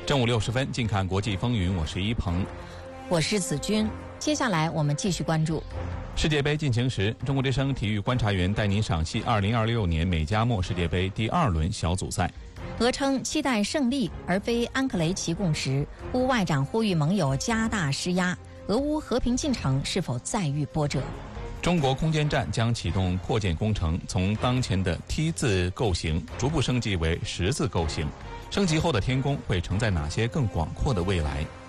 正午60分，近看国际风云，我是一鹏， 我是子君。接下来我们继续关注世界杯进行时，中国之声体育观察员带您赏析2026年美加墨世界杯第2轮小组赛。 俄称期待胜利而非安克雷奇共识，乌外长呼吁盟友加大施压，俄乌和平进程是否再遇波折？ 中国空间站将启动扩建工程，从当前的 T 字构型逐步升级为10字构型。升级后的天宫会承载哪些更广阔的未来？